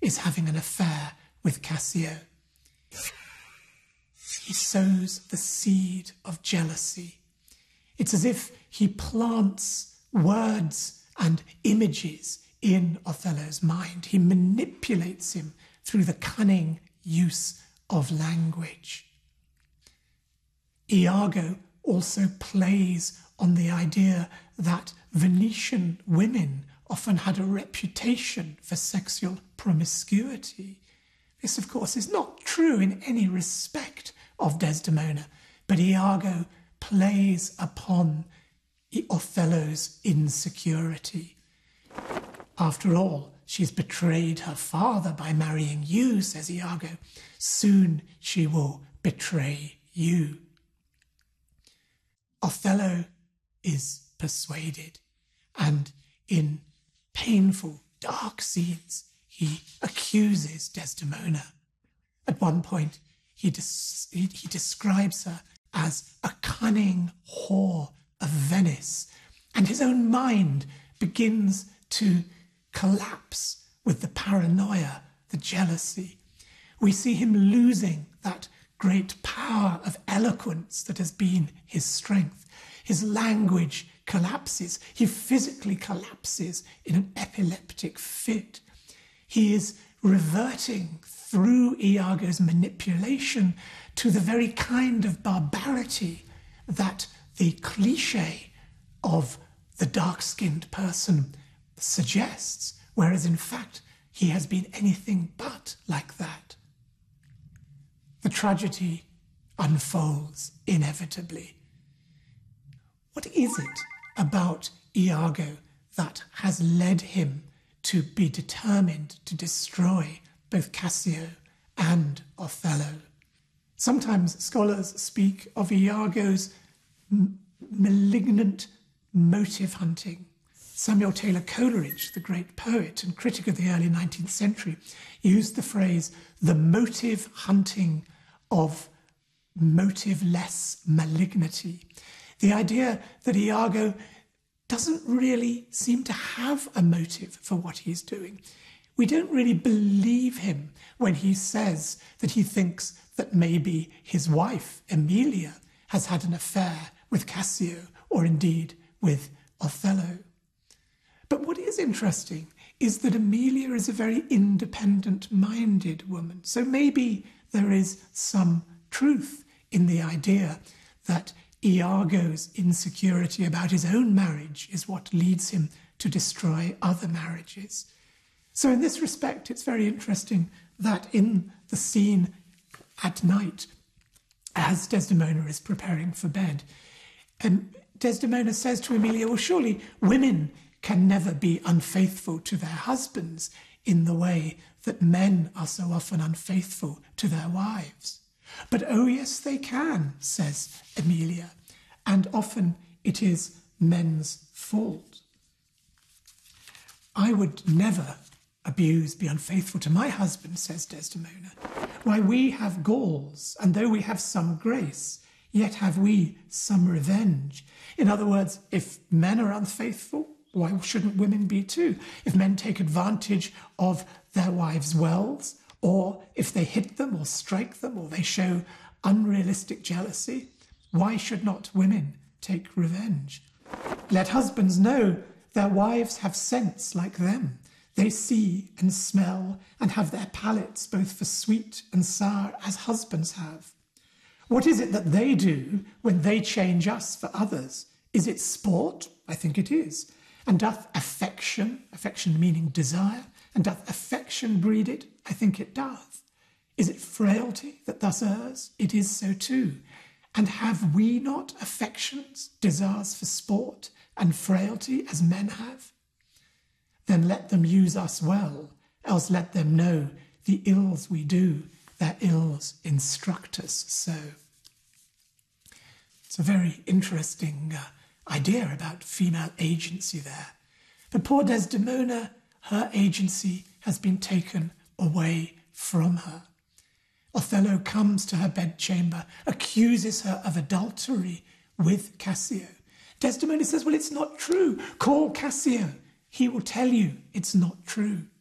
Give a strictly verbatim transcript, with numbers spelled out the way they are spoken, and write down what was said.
is having an affair with Cassio. He sows the seed of jealousy. It's as if he plants words and images in Othello's mind. He manipulates him through the cunning use of language. Iago also plays on the idea that Venetian women often had a reputation for sexual promiscuity. This, of course, is not true in any respect of Desdemona, but Iago plays upon Othello's insecurity. After all, she's betrayed her father by marrying you, says Iago. Soon she will betray you. Othello is persuaded, and in painful, dark scenes, he accuses Desdemona. At one point, he, des- he, he describes her as a cunning whore of Venice, and his own mind begins to collapse with the paranoia, the jealousy. We see him losing that great power of eloquence that has been his strength. His language collapses. He physically collapses in an epileptic fit. He is reverting through Iago's manipulation to the very kind of barbarity that the cliché of the dark-skinned person suggests, whereas in fact he has been anything but like that. The tragedy unfolds inevitably. What is it about Iago that has led him to be determined to destroy both Cassio and Othello? Sometimes scholars speak of Iago's m- malignant motive hunting. Samuel Taylor Coleridge, the great poet and critic of the early nineteenth century, used the phrase, the motive hunting of motiveless malignity. The idea that Iago doesn't really seem to have a motive for what he's doing. We don't really believe him when he says that he thinks that maybe his wife, Emilia, has had an affair with Cassio or indeed with Othello. But what is interesting is that Emilia is a very independent-minded woman. So maybe there is some truth in the idea that Iago's insecurity about his own marriage is what leads him to destroy other marriages. So in this respect, it's very interesting that in the scene at night, as Desdemona is preparing for bed, um, Desdemona says to Emilia, well, surely women can never be unfaithful to their husbands in the way that men are so often unfaithful to their wives. But oh yes, they can, says Emilia, and often it is men's fault. I would never abuse, be unfaithful to my husband, says Desdemona. Why, we have galls, and though we have some grace, yet have we some revenge. In other words, if men are unfaithful, why shouldn't women be too? If men take advantage of their wives' wells, or if they hit them or strike them, or they show unrealistic jealousy, why should not women take revenge? Let husbands know their wives have sense like them. They see and smell and have their palates both for sweet and sour as husbands have. What is it that they do when they change us for others? Is it sport? I think it is. And doth affection, affection meaning desire, and doth affection breed it? I think it doth. Is it frailty that thus errs? It is so too. And have we not affections, desires for sport and frailty as men have? Then let them use us well, else let them know the ills we do, their ills instruct us so. It's a very interesting uh, idea about female agency there. But poor Desdemona, her agency has been taken away from her. Othello comes to her bedchamber, accuses her of adultery with Cassio. Desdemona says, well, it's not true. Call Cassio. He will tell you it's not true.